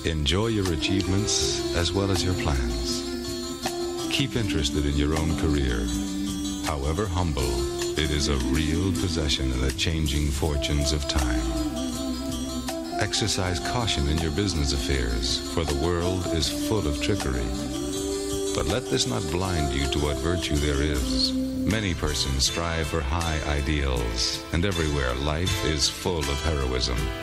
Enjoy your achievements as well as your plans. Keep interested in your own career. However humble, it is a real possession in the changing fortunes of time. Exercise caution in your business affairs, for the world is full of trickery. But let this not blind you to what virtue there is. Many persons strive for high ideals, and everywhere life is full of heroism.